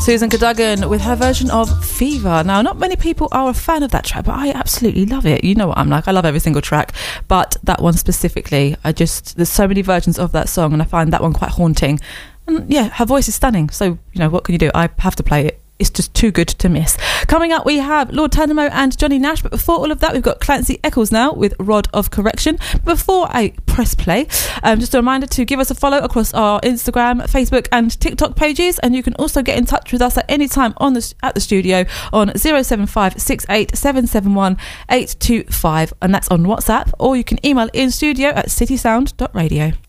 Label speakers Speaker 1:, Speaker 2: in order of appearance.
Speaker 1: Susan Cadogan with her version of Fever. Now, not many people are a fan of that track, but I absolutely love it. You know what I'm like. I love every single track, but that one specifically, there's so many versions of that song, and I find that one quite haunting. And yeah, her voice is stunning. So, what can you do? I have to play it. It's just too good to miss. Coming up, we have Lord Tannamo and Johnny Nash. But before all of that, we've got Clancy Eccles now with Rod of Correction. Before I press play, just a reminder to give us a follow across our Instagram, Facebook and TikTok pages. And you can also get in touch with us at any time at the studio on 07568 771 825. And that's on WhatsApp. Or you can email in studio at citysound.radio.